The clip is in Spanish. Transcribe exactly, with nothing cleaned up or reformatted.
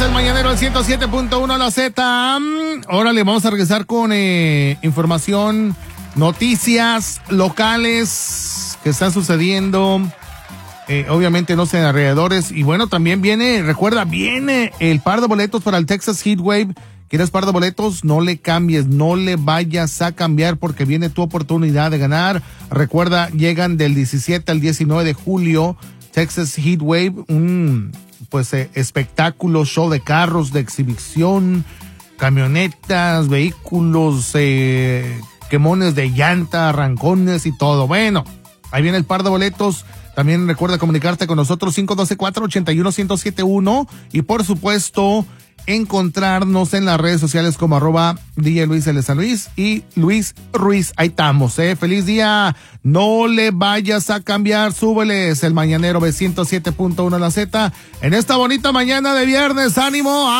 el Mañanero al ciento siete punto uno la Z. Órale, vamos a regresar con eh, información, noticias locales que están sucediendo. Eh, obviamente no sé, en alrededores. Y bueno, también viene, recuerda, viene el par de boletos para el Texas Heatwave. ¿Quieres par de boletos? No le cambies, no le vayas a cambiar porque viene tu oportunidad de ganar. Recuerda, llegan del diecisiete al diecinueve de julio, Texas Heatwave, un pues eh, espectáculo, show de carros, de exhibición, camionetas, vehículos, eh, quemones de llanta, arrancones y todo. Bueno, ahí viene el par de boletos. También recuerda comunicarte con nosotros cinco uno dos, cuatro ocho uno, uno cero siete uno y por supuesto encontrarnos en las redes sociales como arroba D J Luis L. San Luis y Luis Ruiz. Ahí estamos, eh. Feliz día. No le vayas a cambiar. Súbeles el Mañanero B ciento siete punto uno la Z en esta bonita mañana de viernes. ¡Ánimo!